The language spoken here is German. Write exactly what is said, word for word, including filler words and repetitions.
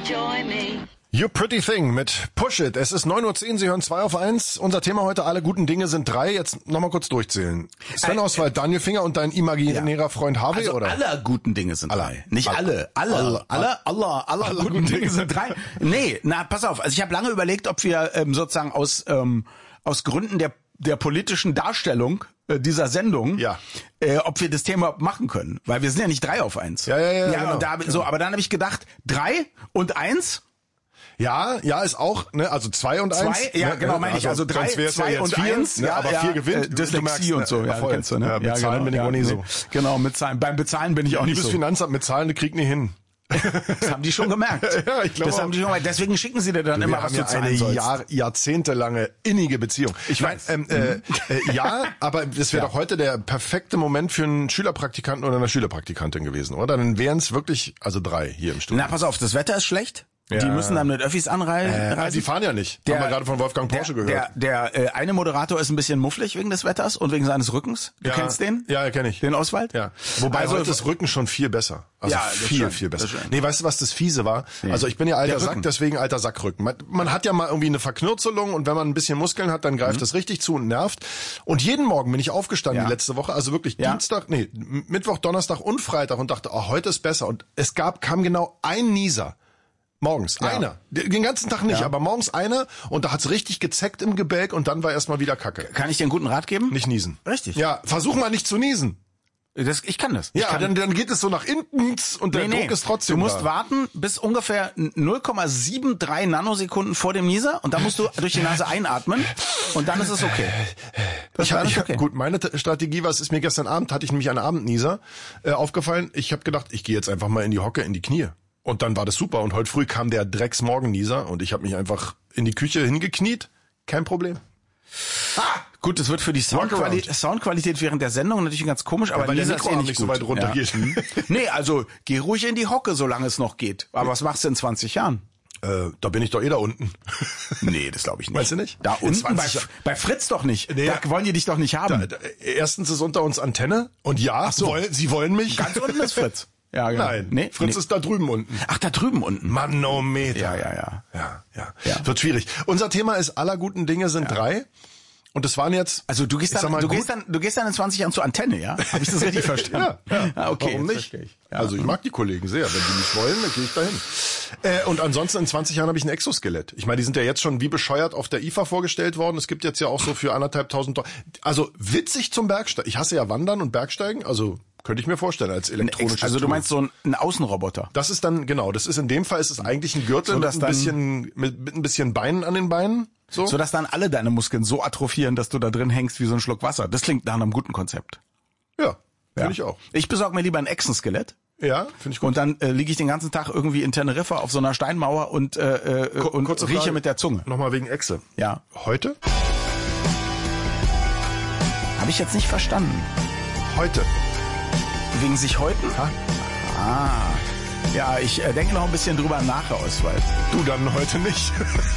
Join me. You Pretty Thing mit Push It. Es ist neun Uhr zehn, Sie hören zwei auf eins. Unser Thema heute, alle guten Dinge sind drei. Jetzt nochmal kurz durchzählen. Sven Oswald, Daniel Finger und dein imaginärer ja. Freund Harvey, also oder? Aller guten Dinge sind alle. drei. Nicht alle. Alle. Alle. Alle. Alle. Alle, alle guten Dinge sind drei. Nee, na, pass auf. Also ich habe lange überlegt, ob wir ähm, sozusagen aus ähm, aus Gründen der der politischen Darstellung äh, dieser Sendung, ja. äh, ob wir das Thema machen können. Weil wir sind ja nicht drei auf eins. Ja, ja, ja. Ja, genau. und da, so, aber dann habe ich gedacht, drei und eins. Ja, ja, ist auch, ne, also zwei und zwei, eins. Ja, ne, genau, meine ich. Also drei, zwei ja und vier, eins. Ne, Ja, aber ja, vier gewinnt. Äh, Dyslexie du merkst, und so, ja, voll. kennst du, ne? Ja, mit ja, Zahlen genau, bin ich ja, auch nicht nee. so. Genau, mit Zahlen. Beim Bezahlen bin ich auch nicht Liebes so. Finanzamt, mit Zahlen, das kriegt nie hin. Das haben die schon gemerkt. Ja, ich glaube Das haben die schon gemerkt. Deswegen schicken sie dir dann wir immer, haben was ja du zahlen eine sollst. Jahr, jahrzehntelange innige Beziehung. Ich weiß. Ähm, äh, äh, ja, aber das wäre Ja. doch heute der perfekte Moment für einen Schülerpraktikanten oder eine Schülerpraktikantin gewesen, oder? Dann wären es wirklich, also drei hier im Studio. Na, pass auf, das Wetter ist schlecht. Ja. Die müssen dann mit Öffis anreisen. Äh, die fahren ja nicht. Der- Haben wir gerade von Wolfgang Porsche der, gehört. Der, der äh, eine Moderator ist ein bisschen mufflig wegen des Wetters und wegen seines Rückens. Du ja, kennst den? Ja, kenne ich. Den Oswald? Ja. Wobei Also- heute ist Rücken schon viel besser. Also Ja, das viel, stimmt, viel besser. das stimmt. Nee, weißt du, was das Fiese war? Also ich bin ja alter Der Sack, Rücken. deswegen alter Sackrücken. Man, man hat ja mal irgendwie eine Verknürzelung und wenn man ein bisschen Muskeln hat, dann greift Mhm. das richtig zu und nervt. Und jeden Morgen bin ich aufgestanden Ja. die letzte Woche, also wirklich Ja. Dienstag, nee, M- Mittwoch, Donnerstag und Freitag und dachte, oh, heute ist besser. Und es gab, kam genau ein Nieser. Morgens, Ja. einer. Den ganzen Tag nicht, Ja. aber morgens einer und da hat's richtig gezeckt im Gebälk und dann war erstmal wieder Kacke. Kann ich dir einen guten Rat geben? Nicht niesen. Richtig. Ja, versuch mal nicht zu niesen. Das, ich kann das. Ich Ja, kann, dann, dann geht es so nach hinten und der Nee, nee. Druck ist trotzdem Du musst da. warten bis ungefähr null Komma drei Nanosekunden vor dem Nieser und dann musst du durch die Nase einatmen und dann ist es okay. Das Ich, war hab- ich, alles okay. Gut, meine T- Strategie war, es ist mir gestern Abend, hatte ich nämlich einen Abendnieser äh, aufgefallen. Ich habe gedacht, ich gehe jetzt einfach mal in die Hocke, in die Knie. Und dann war das super. Und heute früh kam der Drecksmorgennieser und ich habe mich einfach in die Küche hingekniet. Kein Problem. Ah, gut, das wird für die Soundquali- Workaround. Soundqualität während der Sendung natürlich ganz komisch, aber weil der Nieser ist eh Mikroarm nicht nicht so gut. weit runter geht. Nee, also geh ruhig in die Hocke, solange es noch geht. Aber was machst du in zwanzig Jahren? Äh, da bin ich doch eh da unten. Nee, das glaube ich nicht. Weißt du nicht? Da In unten bei, zwanzig bei Fritz doch nicht. Nee. Da wollen die dich doch nicht haben. Da, da, erstens ist unter uns Antenne und ja, so. wollen, sie wollen mich. Ganz unten ist Fritz. Ja, genau. Nein, Nee, Fritz nee. ist da drüben unten. Ach, da drüben unten. Manometer. Ja, ja, ja. Ja, ja. Ja. Wird schwierig. Unser Thema ist, aller guten Dinge sind drei. Und das waren jetzt... Also du gehst ich sag dann, mal, du gut- gehst dann, du gehst dann in zwanzig Jahren zur Antenne, ja? Habe ich das richtig verstanden? Ja, ja. Ah, okay. Warum jetzt nicht? verstehe ich. Ja. Also ich mag die Kollegen sehr. Wenn die nicht wollen, dann gehe ich dahin. Äh, und ansonsten in zwanzig Jahren habe ich ein Exoskelett. Ich meine, die sind ja jetzt schon wie bescheuert auf der I F A vorgestellt worden. Es gibt jetzt ja auch so für anderthalbtausend Dollar. Also witzig zum Bergsteigen. Ich hasse ja Wandern und Bergsteigen. Also könnte ich mir vorstellen als elektronisches Also du Tool. meinst so ein, ein Außenroboter? Das ist dann, genau, das ist in dem Fall ist es eigentlich ein Gürtel So, mit dass ein dann- bisschen, mit, mit ein bisschen Beinen an den Beinen. So. So dass dann alle deine Muskeln so atrophieren, dass du da drin hängst wie so ein Schluck Wasser. Das klingt nach einem guten Konzept. Ja, finde Ja. ich auch. Ich besorge mir lieber ein Echsenskelett. Ja, finde ich gut. Und dann äh, liege ich den ganzen Tag irgendwie in Teneriffa auf so einer Steinmauer und, äh, äh, Ku- und kurze rieche Frage. mit der Zunge. Nochmal wegen Echse. Ja. Heute? Habe ich jetzt nicht verstanden. Heute. Wegen sich häuten? Ah. Ja, ich äh, denke noch ein bisschen drüber nach, Herr Oswald. Du dann heute nicht.